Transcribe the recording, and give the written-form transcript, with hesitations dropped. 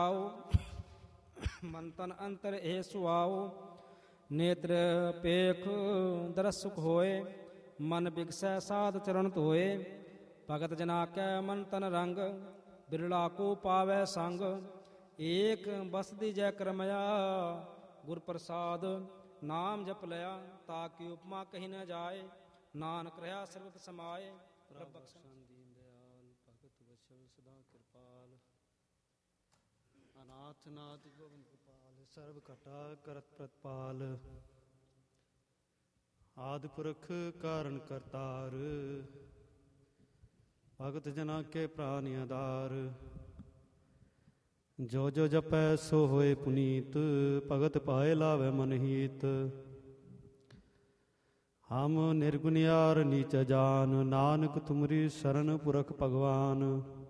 ਮਨ ਤਨ ਅੰਤਰ ਇਹ ਸੁਆਓ, ਨੇਤਰ ਪੇਖ ਦਰਸ ਸੁਖ ਹੋਏ, ਮਨ ਬਿਗਸੈ ਸਾਧ ਚਰਨ ਧੋਏ। ਭਗਤ ਜਨਾ ਕੈ ਮਨ ਤਨ ਰੰਗ, ਬਿਰਲਾ ਕੋ ਪਾਵੈ ਸੰਗ। ਏਕ ਬਸਦੀ ਜੈ ਕਰਮਇਆ, ਗੁਰ ਪ੍ਰਸਾਦ ਨਾਮ ਜਪ ਲਿਆ। ਤਾ ਕੀ ਉਪਮਾ ਕਹੀ ਨ ਜਾਏ, ਨਾਨਕ ਰਹਾ ਸਰਬਤ ਸਮਾਏ। ਪ੍ਰਭ ਬਖਸ਼ਣ ਦੀਨ ਦਿਆਲ, ਭਗਤ ਵਛਲ ਸਦਾ ਕਿਰਪਾਲ। ਅਨਾਥ ਨਾਥ ਗੋਬਿੰਦ ਗੋਪਾਲ, ਸਰਬ ਘਟਾ ਕਰਤ ਪ੍ਰਤਪਾਲ। ਆਦਿ ਪੁਰਖ ਕਾਰਨ ਕਰਤਾਰ, ਭਗਤ ਜਨਾ ਕੇ ਪ੍ਰਾਨ ਆਧਾਰ। ਜੋ ਜੋ ਜਪੈ ਸੋ ਹੋਏ ਪੁਨੀਤ, ਭਗਤ ਪਾਏ ਲਾਵੇ ਮਨ ਹੀਤ। ਹਮ ਨਿਰਗੁਣਿਆਰ ਨੀਚ ਜਾਨ, ਨਾਨਕ ਤੁਮਰੀ ਸ਼ਰਨ ਪੁਰਖ ਭਗਵਾਨ।